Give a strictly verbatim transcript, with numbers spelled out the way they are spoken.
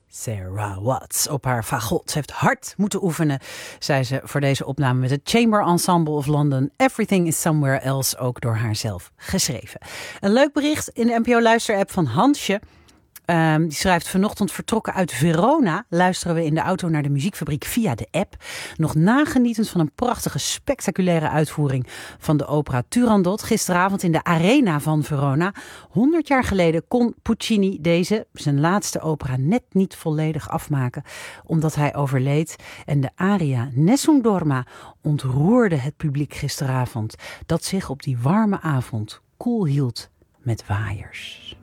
Sarah Watts op haar fagot. Ze heeft hard moeten oefenen, zei ze voor deze opname met het Chamber Ensemble of London. Everything is Somewhere Else, ook door haarzelf geschreven. Een leuk bericht in de N P O Luisterapp van Hansje. Um, die schrijft: vanochtend vertrokken uit Verona. Luisteren we in de auto naar de muziekfabriek via de app. Nog nagenietend van een prachtige, spectaculaire uitvoering van de opera Turandot. Gisteravond in de Arena van Verona. Honderd jaar geleden kon Puccini deze, zijn laatste opera, net niet volledig afmaken. Omdat hij overleed. En de aria Nessun Dorma ontroerde het publiek gisteravond. Dat zich op die warme avond koel hield met waaiers.